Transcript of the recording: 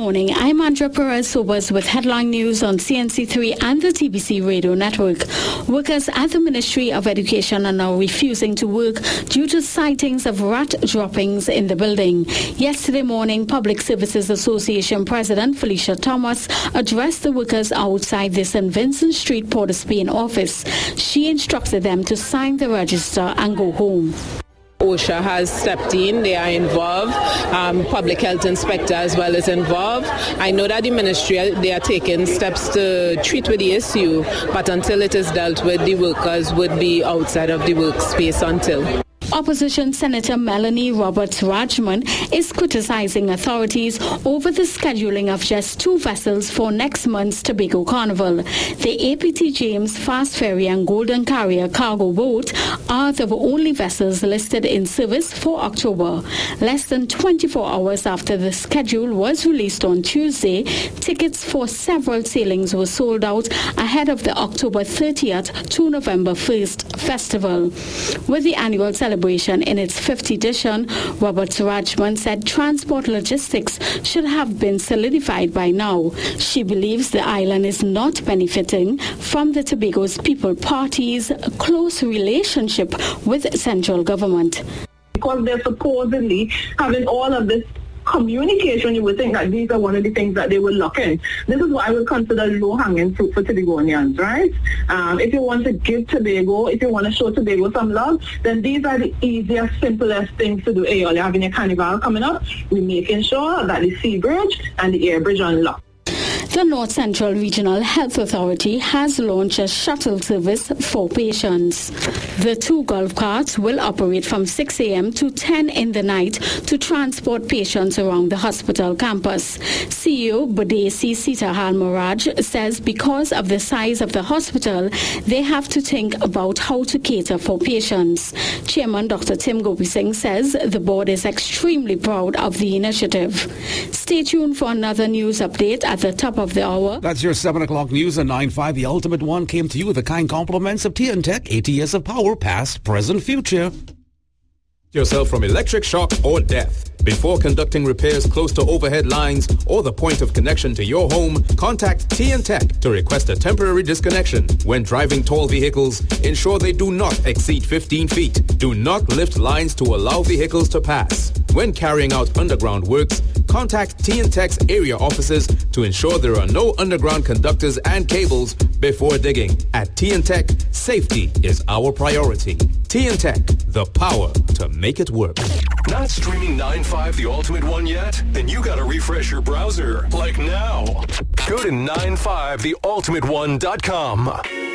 morning. I'm Andrea Perez-Sobers with headline news on CNC3 and the TBC radio network. Workers at the Ministry of Education are now refusing to work due to sightings of rat droppings in the building. Yesterday morning, Public Services Association President Felicia Thomas addressed the workers outside the St. Vincent Street Port of Spain office. She instructed them to sign the register and go home. OSHA has stepped in, they are involved, public health inspector as well is involved. I know that the ministry, they are taking steps to treat with the issue, but until it is dealt with, the workers would be outside of the workspace until. Opposition Senator Melanie Roberts-Rajman is criticizing authorities over the scheduling of just 2 vessels for next month's Tobago Carnival. The APT James Fast Ferry and Golden Carrier cargo boat are the only vessels listed in service for October. Less than 24 hours after the schedule was released on Tuesday, tickets for several sailings were sold out ahead of the October 30th to November 1st festival. With the annual celebration in its 5th edition, Roberts-Rajman said transport logistics should have been solidified by now. She believes the island is not benefiting from the Tobago's People Party's close relationship with central government. Because they're supposedly having all of this communication, you would think that these are one of the things that they will lock in. This is what I would consider low-hanging fruit for Tobagonians, right? If you want to give Tobago, if you want to show Tobago some love, then these are the easiest, simplest things to do. Hey, you're having a carnival coming up, we're making sure that the sea bridge and the air bridge are unlocked. The North Central Regional Health Authority has launched a shuttle service for patients. The 2 golf carts will operate from 6 a.m. to 10 in the night to transport patients around the hospital campus. CEO Bodesi Sitahal Muraj says because of the size of the hospital, they have to think about how to cater for patients. Chairman Dr. Tim Gopi Singh says the board is extremely proud of the initiative. Stay tuned for another news update at the top of the hour. That's your 7 o'clock news at 9:05. The Ultimate One came to you with the kind compliments of TNTech, 80 years of power, past, present, future. Yourself from electric shock or death. Before conducting repairs close to overhead lines or the point of connection to your home, contact TNTech to request a temporary disconnection. When driving tall vehicles, ensure they do not exceed 15 feet. Do not lift lines to allow vehicles to pass. When carrying out underground works, contact TNTech's area offices to ensure there are no underground conductors and cables before digging. At TNTech, safety is our priority. TNTech, the power to make it work. Not streaming 9.5 The Ultimate One yet? Then you gotta refresh your browser, like now. Go to 95theultimateone.com.